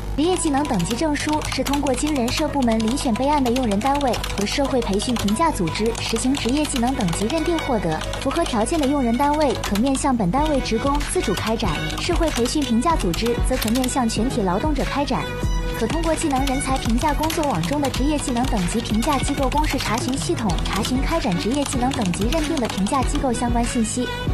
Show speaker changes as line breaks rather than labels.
职业技能等级证书是通过经人社部门遴选备案的用人单位和社会培训评价组织实行职业技能等级认定获得，符合条件的用人单位可面向本单位职工自主开展，社会培训评价组织则可面向全体劳动者开展。可通过技能人才评价工作网中的职业技能等级评价机构公示查询系统查询开展职业技能等级认定的评价机构相关信息。